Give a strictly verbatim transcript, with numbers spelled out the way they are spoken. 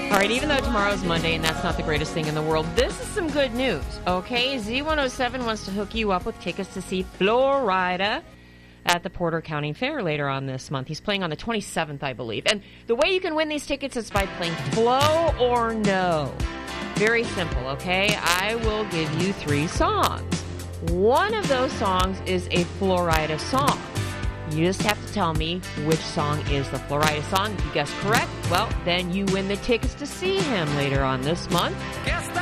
All right, even though tomorrow's Monday and that's not the greatest thing in the world, this is some good news, okay? Z one oh seven wants to hook you up with tickets to see Flo Rida at the Porter County Fair later on this month. He's playing on the twenty-seventh, I believe. And the way you can win these tickets is by playing Flo or No. Very simple, okay? I will give you three songs. One of those songs is a Flo Rida song. You just have to tell me which song is the Flo Rida song. If you guess correct, well, then you win the tickets to see him later on this month.